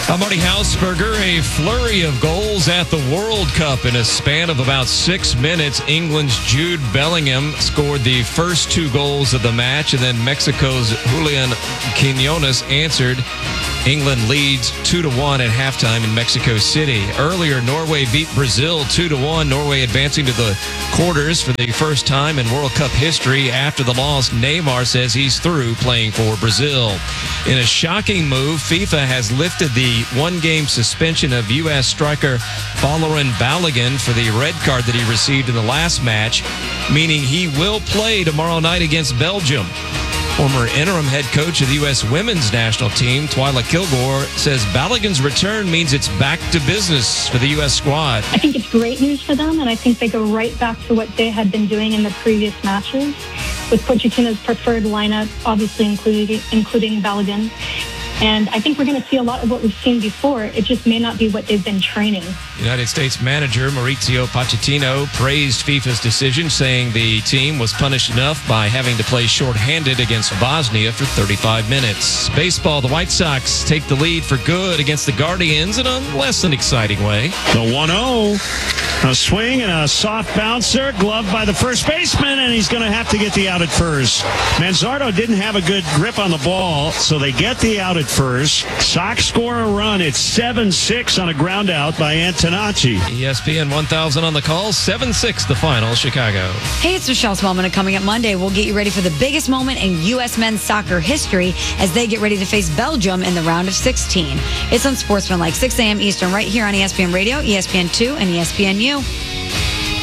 Marty Hausberger, a flurry of goals at the World Cup in a span of about 6 minutes. England's Jude Bellingham scored the first 2 goals of the match, and then Mexico's Julian Quinones answered. England leads 2-1 at halftime in Mexico City. Earlier, Norway beat Brazil 2-1. Norway advancing to the quarters for the first time in World Cup history. After the loss, Neymar says he's through playing for Brazil. In a shocking move, FIFA has lifted the 1-game suspension of U.S. striker Folarin Balogun for the red card that he received in the last match, meaning he will play tomorrow night against Belgium. Former interim head coach of the U.S. women's national team, Twyla Kilgore, says Balogun's return means it's back to business for the U.S. squad. I think it's great news for them, and I think they go right back to what they had been doing in the previous matches, with Pochettino's preferred lineup, obviously including Balogun. And I think we're going to see a lot of what we've seen before. It just may not be what they've been training. United States manager Mauricio Pochettino praised FIFA's decision, saying the team was punished enough by having to play shorthanded against Bosnia for 35 minutes. Baseball, the White Sox take the lead for good against the Guardians in a less than exciting way. The 1-0. A swing and a soft bouncer, gloved by the first baseman, and he's going to have to get the out at first. Manzardo didn't have a good grip on the ball, so they get the out at first. Sox score a run. It's 7-6 on a ground out by Antonacci. ESPN 1000 on the call. 7-6 the final, Chicago. Hey, it's Michelle Smallman, and coming up Monday, we'll get you ready for the biggest moment in U.S. men's soccer history as they get ready to face Belgium in the round of 16. It's on Sportsmanlike, 6 a.m. Eastern, right here on ESPN Radio, ESPN2, and ESPNU.